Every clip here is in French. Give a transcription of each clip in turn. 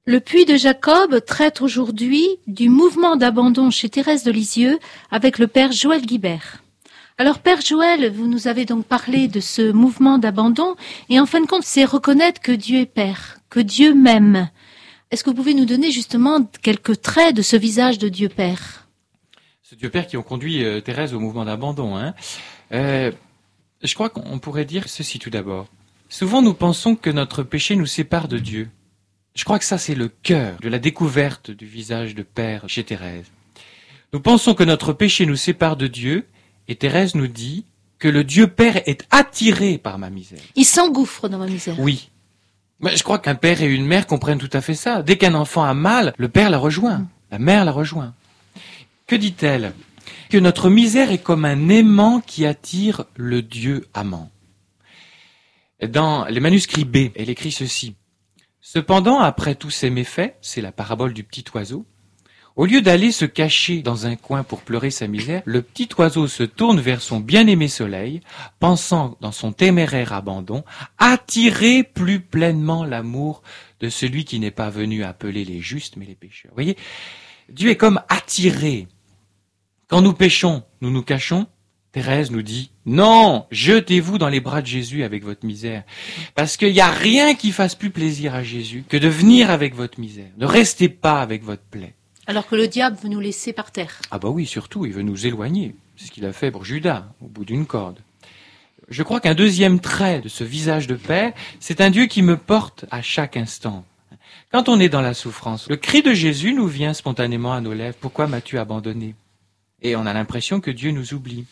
Le Puits de Jacob traite aujourd'hui du mouvement d'abandon chez Thérèse de Lisieux avec le père Joël Guibert. Alors Père Joël, vous nous avez donc parlé de ce mouvement d'abandon et en fin de compte c'est reconnaître que Dieu est Père, que Dieu m'aime. Est-ce que vous pouvez nous donner justement quelques traits de ce visage de Dieu Père ? Ce Dieu Père qui ont conduit Thérèse au mouvement d'abandon. Je crois qu'on pourrait dire ceci tout d'abord. Souvent nous pensons que notre péché nous sépare de Dieu. Je crois que ça, c'est le cœur de la découverte du visage de Père chez Thérèse. Nous pensons que notre péché nous sépare de Dieu, et Thérèse nous dit que le Dieu Père est attiré par ma misère. Il s'engouffre dans ma misère. Oui. Mais je crois qu'un père et une mère comprennent tout à fait ça. Dès qu'un enfant a mal, le père la rejoint, la mère la rejoint. Que dit-elle ? Que notre misère est comme un aimant qui attire le Dieu amant. Dans les manuscrits B, elle écrit ceci. Cependant, après tous ces méfaits, c'est la parabole du petit oiseau, au lieu d'aller se cacher dans un coin pour pleurer sa misère, le petit oiseau se tourne vers son bien-aimé soleil, pensant dans son téméraire abandon, attirer plus pleinement l'amour de celui qui n'est pas venu appeler les justes mais les pécheurs. Vous voyez, Dieu est comme attiré. Quand nous péchons, nous nous cachons. Thérèse nous dit, non, jetez-vous dans les bras de Jésus avec votre misère. Parce qu'il n'y a rien qui fasse plus plaisir à Jésus que de venir avec votre misère. Ne restez pas avec votre plaie. Alors que le diable veut nous laisser par terre. Ah bah oui, surtout, il veut nous éloigner. C'est ce qu'il a fait pour Judas, au bout d'une corde. Je crois qu'un deuxième trait de ce visage de Père, c'est un Dieu qui me porte à chaque instant. Quand on est dans la souffrance, le cri de Jésus nous vient spontanément à nos lèvres. Pourquoi m'as-tu abandonné ? Et on a l'impression que Dieu nous oublie.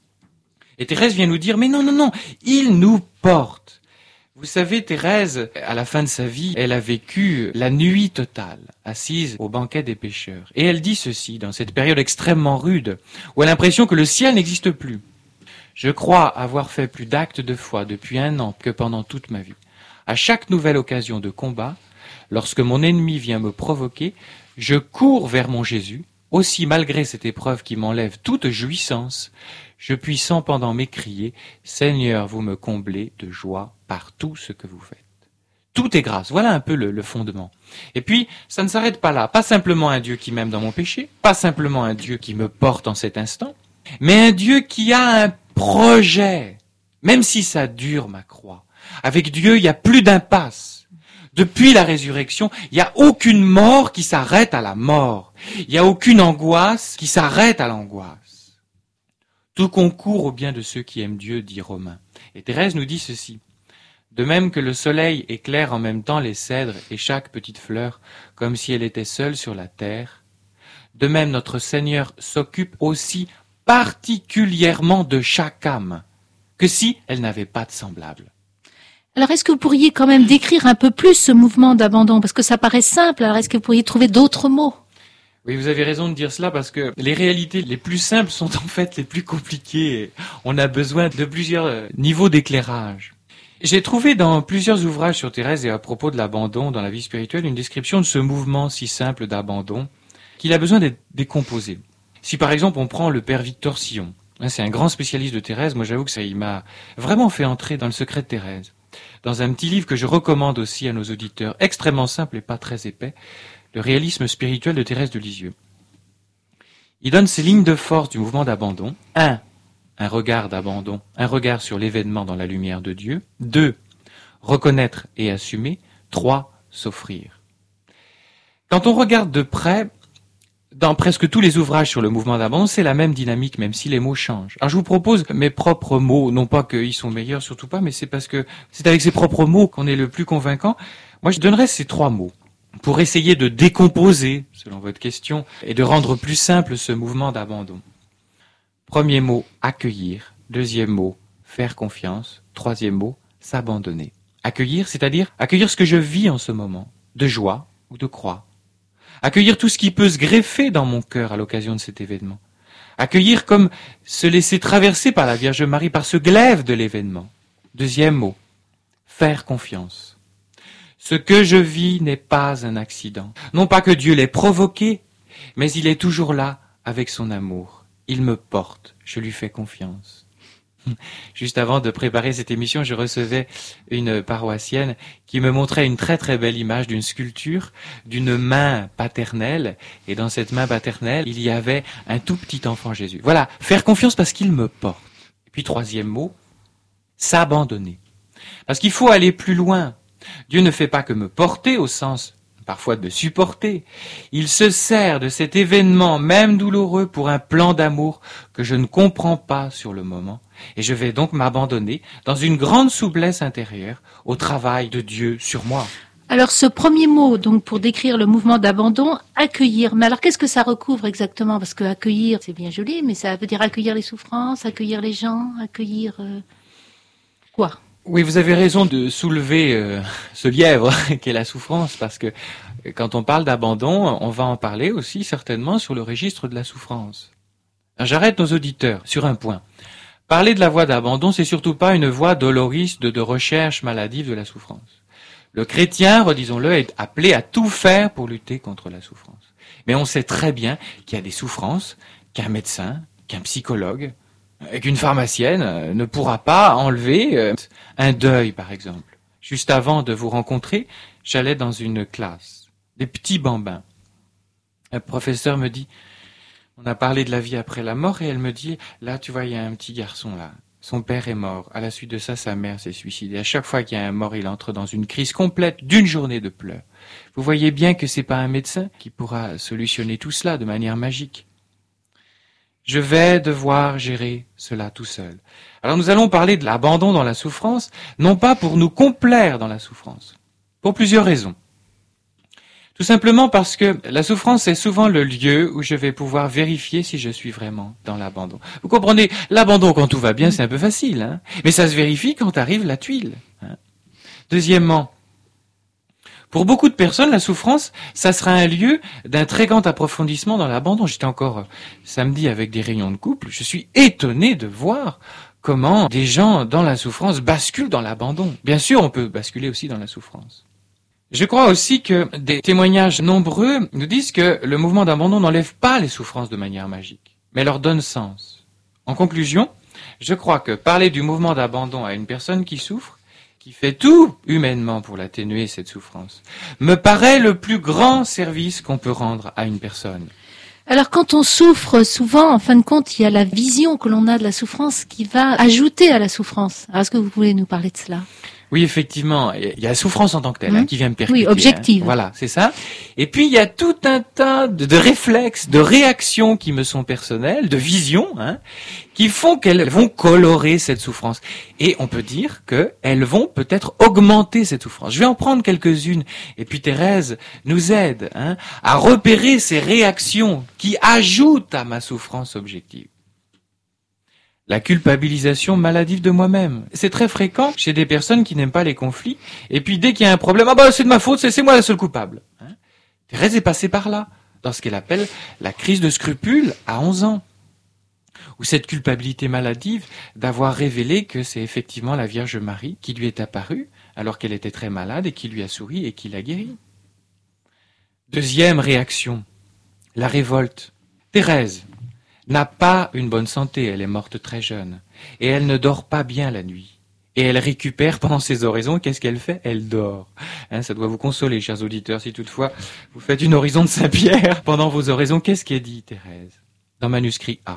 Et Thérèse vient nous dire, mais non, il nous porte. Vous savez, Thérèse, à la fin de sa vie, elle a vécu la nuit totale, assise au banquet des pécheurs. Et elle dit ceci, dans cette période extrêmement rude, où elle a l'impression que le ciel n'existe plus. Je crois avoir fait plus d'actes de foi depuis 1 an que pendant toute ma vie. À chaque nouvelle occasion de combat, lorsque mon ennemi vient me provoquer, je cours vers mon Jésus, aussi malgré cette épreuve qui m'enlève toute jouissance, je puis sans pendant m'écrier, Seigneur, vous me comblez de joie par tout ce que vous faites. Tout est grâce. Voilà un peu le fondement. Et puis, ça ne s'arrête pas là. Pas simplement un Dieu qui m'aime dans mon péché, pas simplement un Dieu qui me porte en cet instant, mais un Dieu qui a un projet, même si ça dure ma croix. Avec Dieu, il n'y a plus d'impasse. Depuis la résurrection, il n'y a aucune mort qui s'arrête à la mort. Il n'y a aucune angoisse qui s'arrête à l'angoisse. Tout concourt au bien de ceux qui aiment Dieu, dit Romain. Et Thérèse nous dit ceci. De même que le soleil éclaire en même temps les cèdres et chaque petite fleur, comme si elle était seule sur la terre, de même notre Seigneur s'occupe aussi particulièrement de chaque âme, que si elle n'avait pas de semblable. Alors est-ce que vous pourriez quand même décrire un peu plus ce mouvement d'abandon ? Parce que ça paraît simple, alors est-ce que vous pourriez trouver d'autres mots ? Oui, vous avez raison de dire cela parce que les réalités les plus simples sont en fait les plus compliquées. On a besoin de plusieurs niveaux d'éclairage. J'ai trouvé dans plusieurs ouvrages sur Thérèse et à propos de l'abandon dans la vie spirituelle une description de ce mouvement si simple d'abandon qu'il a besoin d'être décomposé. Si par exemple on prend le père Victor Sillon, c'est un grand spécialiste de Thérèse, moi j'avoue que il m'a vraiment fait entrer dans le secret de Thérèse. Dans un petit livre que je recommande aussi à nos auditeurs, extrêmement simple et pas très épais, le réalisme spirituel de Thérèse de Lisieux. Il donne ces lignes de force du mouvement d'abandon. 1. Un regard d'abandon, un regard sur l'événement dans la lumière de Dieu. 2. Reconnaître et assumer. 3. S'offrir. Quand on regarde de près, dans presque tous les ouvrages sur le mouvement d'abandon, c'est la même dynamique, même si les mots changent. Alors je vous propose mes propres mots, non pas qu'ils sont meilleurs, surtout pas, mais c'est parce que c'est avec ces propres mots qu'on est le plus convaincant. Moi, je donnerais ces 3 mots pour essayer de décomposer, selon votre question, et de rendre plus simple ce mouvement d'abandon. Premier mot, accueillir. Deuxième mot, faire confiance. Troisième mot, s'abandonner. Accueillir, c'est-à-dire accueillir ce que je vis en ce moment, de joie ou de croix. Accueillir tout ce qui peut se greffer dans mon cœur à l'occasion de cet événement. Accueillir comme se laisser traverser par la Vierge Marie, par ce glaive de l'événement. Deuxième mot, faire confiance. Ce que je vis n'est pas un accident. Non pas que Dieu l'ait provoqué, mais il est toujours là avec son amour. Il me porte, je lui fais confiance. Juste avant de préparer cette émission, je recevais une paroissienne qui me montrait une très très belle image d'une sculpture, d'une main paternelle. Et dans cette main paternelle, il y avait un tout petit enfant Jésus. Voilà, faire confiance parce qu'il me porte. Et puis troisième mot, s'abandonner. Parce qu'il faut aller plus loin. Dieu ne fait pas que me porter au sens parfois de me supporter. Il se sert de cet événement, même douloureux, pour un plan d'amour que je ne comprends pas sur le moment. Et je vais donc m'abandonner dans une grande souplesse intérieure au travail de Dieu sur moi. Alors ce premier mot, donc pour décrire le mouvement d'abandon, accueillir. Mais alors qu'est-ce que ça recouvre exactement? Parce que accueillir, c'est bien joli, mais ça veut dire accueillir les souffrances, accueillir les gens, accueillir quoi? Oui, vous avez raison de soulever ce lièvre qu'est la souffrance, parce que quand on parle d'abandon, on va en parler aussi certainement sur le registre de la souffrance. Alors, j'arrête nos auditeurs sur un point. Parler de la voie d'abandon, c'est surtout pas une voie doloriste de recherche maladive de la souffrance. Le chrétien, redisons-le, est appelé à tout faire pour lutter contre la souffrance. Mais on sait très bien qu'il y a des souffrances qu'un médecin, qu'un psychologue, qu'une pharmacienne ne pourra pas enlever. Un deuil, par exemple. Juste avant de vous rencontrer, j'allais dans une classe, des petits bambins. Un professeur me dit, on a parlé de la vie après la mort, et elle me dit, là, tu vois, il y a un petit garçon là. Son père est mort. À la suite de ça, sa mère s'est suicidée. À chaque fois qu'il y a un mort, il entre dans une crise complète d'une journée de pleurs. Vous voyez bien que c'est pas un médecin qui pourra solutionner tout cela de manière magique. Je vais devoir gérer cela tout seul. Alors nous allons parler de l'abandon dans la souffrance, non pas pour nous complaire dans la souffrance, pour plusieurs raisons. Tout simplement parce que la souffrance est souvent le lieu où je vais pouvoir vérifier si je suis vraiment dans l'abandon. Vous comprenez, l'abandon quand tout va bien, c'est un peu facile, hein, mais ça se vérifie quand arrive la tuile. Hein. Deuxièmement, pour beaucoup de personnes, la souffrance, ça sera un lieu d'un très grand approfondissement dans l'abandon. J'étais encore samedi avec des réunions de couple. Je suis étonné de voir comment des gens dans la souffrance basculent dans l'abandon. Bien sûr, on peut basculer aussi dans la souffrance. Je crois aussi que des témoignages nombreux nous disent que le mouvement d'abandon n'enlève pas les souffrances de manière magique, mais leur donne sens. En conclusion, je crois que parler du mouvement d'abandon à une personne qui souffre, qui fait tout humainement pour l'atténuer, cette souffrance, me paraît le plus grand service qu'on peut rendre à une personne. Alors quand on souffre, souvent, en fin de compte, il y a la vision que l'on a de la souffrance qui va ajouter à la souffrance. Alors est-ce que vous pouvez nous parler de cela ? Oui, effectivement, il y a la souffrance en tant que telle qui vient me percuter. Oui, objective. Voilà, c'est ça. Et puis il y a tout un tas de réflexes, de réactions qui me sont personnelles, de visions, qui font qu'elles vont colorer cette souffrance. Et on peut dire qu'elles vont peut-être augmenter cette souffrance. Je vais en prendre quelques-unes. Et puis Thérèse nous aide à repérer ces réactions qui ajoutent à ma souffrance objective. La culpabilisation maladive de moi-même. C'est très fréquent chez des personnes qui n'aiment pas les conflits. Et puis dès qu'il y a un problème, c'est de ma faute, c'est moi la seule coupable. Thérèse est passée par là, dans ce qu'elle appelle la crise de scrupule à 11 ans. Ou cette culpabilité maladive d'avoir révélé que c'est effectivement la Vierge Marie qui lui est apparue alors qu'elle était très malade et qui lui a souri et qui l'a guérie. Deuxième réaction, la révolte. Thérèse n'a pas une bonne santé, elle est morte très jeune, et elle ne dort pas bien la nuit. Et elle récupère pendant ses oraisons, qu'est-ce qu'elle fait ? Elle dort. Ça doit vous consoler, chers auditeurs, si toutefois vous faites une oraison de Saint-Pierre pendant vos oraisons. Qu'est-ce qu'elle dit, Thérèse ? Dans manuscrit A.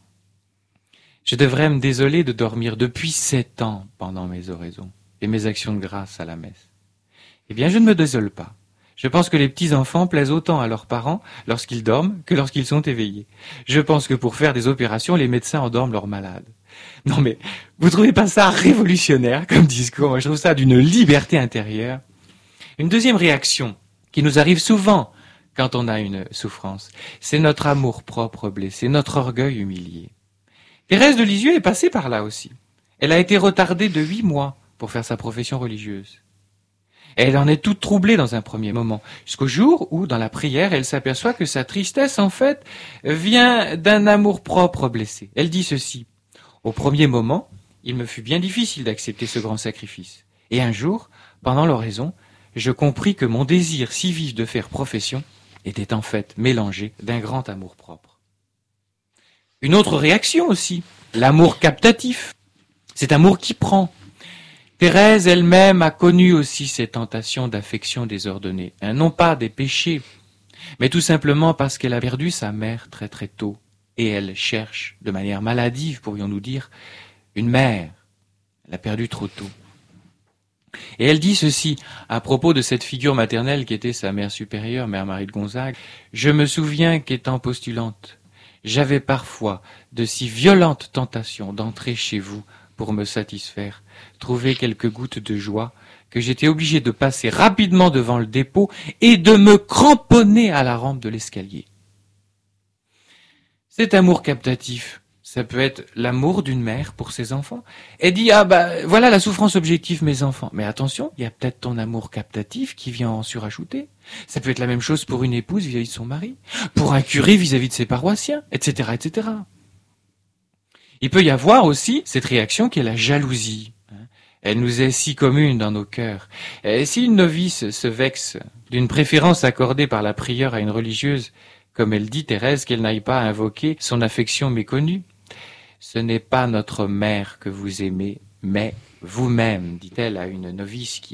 Je devrais me désoler de dormir depuis 7 ans pendant mes oraisons et mes actions de grâce à la messe. Eh bien, je ne me désole pas. Je pense que les petits-enfants plaisent autant à leurs parents lorsqu'ils dorment que lorsqu'ils sont éveillés. Je pense que pour faire des opérations, les médecins endorment leurs malades. Non mais, vous trouvez pas ça révolutionnaire comme discours ? Moi, je trouve ça d'une liberté intérieure. Une deuxième réaction qui nous arrive souvent quand on a une souffrance, c'est notre amour-propre blessé, notre orgueil humilié. Thérèse de Lisieux est passée par là aussi. Elle a été retardée de 8 mois pour faire sa profession religieuse. Elle en est toute troublée dans un premier moment, jusqu'au jour où, dans la prière, elle s'aperçoit que sa tristesse, en fait, vient d'un amour-propre blessé. Elle dit ceci. Au premier moment, il me fut bien difficile d'accepter ce grand sacrifice. Et un jour, pendant l'oraison, je compris que mon désir si vif de faire profession était en fait mélangé d'un grand amour-propre. Une autre réaction aussi, l'amour captatif. cet amour qui prend. Thérèse elle-même a connu aussi ces tentations d'affection désordonnée, non pas des péchés, mais tout simplement parce qu'elle a perdu sa mère très très tôt, et elle cherche, de manière maladive, pourrions-nous dire, une mère. Elle a perdu trop tôt. Et elle dit ceci à propos de cette figure maternelle qui était sa mère supérieure, Mère Marie de Gonzague. « Je me souviens qu'étant postulante, j'avais parfois de si violentes tentations d'entrer chez vous pour me satisfaire, trouver quelques gouttes de joie, que j'étais obligé de passer rapidement devant le dépôt et de me cramponner à la rampe de l'escalier. » Cet amour captatif, ça peut être l'amour d'une mère pour ses enfants. Elle dit, voilà la souffrance objective, mes enfants. Mais attention, il y a peut-être ton amour captatif qui vient en surajouter. Ça peut être la même chose pour une épouse vis-à-vis de son mari, pour un curé vis-à-vis de ses paroissiens, etc., etc. Il peut y avoir aussi cette réaction qui est la jalousie. Elle nous est si commune dans nos cœurs. Et si une novice se vexe d'une préférence accordée par la prieure à une religieuse, comme elle dit Thérèse, qu'elle n'aille pas invoquer son affection méconnue, ce n'est pas notre mère que vous aimez, mais vous-même, dit-elle à une novice qui